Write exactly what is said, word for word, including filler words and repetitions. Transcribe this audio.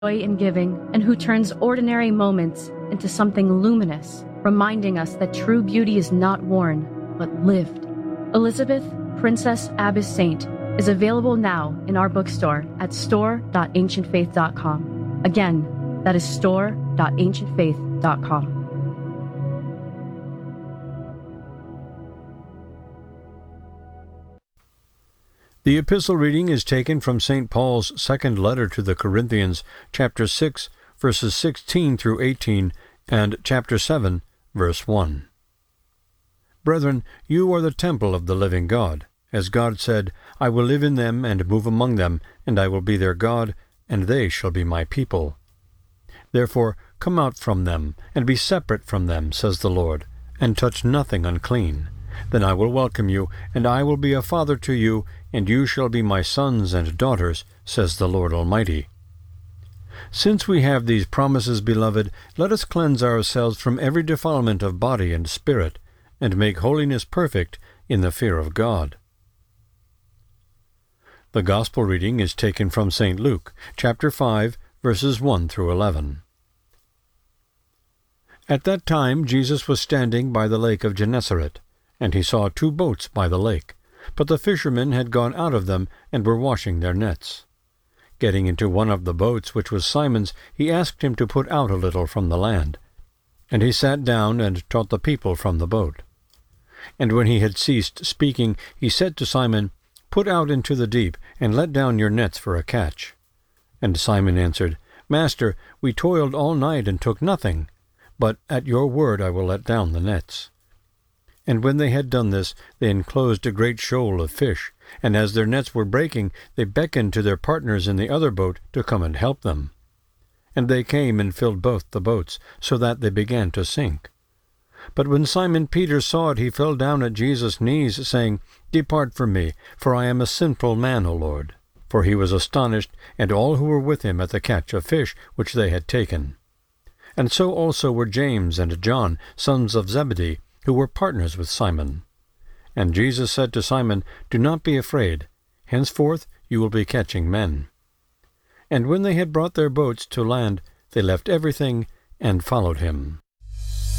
joy in giving, and who turns ordinary moments into something luminous, reminding us that true beauty is not worn, but lived. Elizabeth, Princess Abbess Saint, is available now in our bookstore at store dot ancient faith dot com. Again, that is store dot ancient faith dot com. The epistle reading is taken from Saint Paul's second letter to the Corinthians, chapter six, verses sixteen through eighteen, and chapter seven, verse one. Brethren, you are the temple of the living God. As God said, I will live in them and move among them, and I will be their God, and they shall be my people. Therefore come out from them, and be separate from them, says the Lord, and touch nothing unclean. Then I will welcome you, and I will be a father to you, and you shall be my sons and daughters, says the Lord Almighty. Since we have these promises, beloved, let us cleanse ourselves from every defilement of body and spirit, and make holiness perfect in the fear of God. The Gospel reading is taken from Saint Luke, chapter five, verses one through eleven. At that time Jesus was standing by the lake of Gennesaret, and he saw two boats by the lake, but the fishermen had gone out of them and were washing their nets. Getting into one of the boats, which was Simon's, he asked him to put out a little from the land. And he sat down and taught the people from the boat. And when he had ceased speaking, he said to Simon, Put out into the deep, and let down your nets for a catch. And Simon answered, Master, we toiled all night and took nothing, but at your word I will let down the nets. And when they had done this, they enclosed a great shoal of fish, and as their nets were breaking, they beckoned to their partners in the other boat to come and help them. And they came and filled both the boats, so that they began to sink. But when Simon Peter saw it, he fell down at Jesus' knees, saying, Depart from me, for I am a sinful man, O Lord. For he was astonished, and all who were with him, at the catch of fish which they had taken. And so also were James and John, sons of Zebedee, who were partners with Simon. And Jesus said to Simon, Do not be afraid. Henceforth you will be catching men. And when they had brought their boats to land, they left everything and followed him.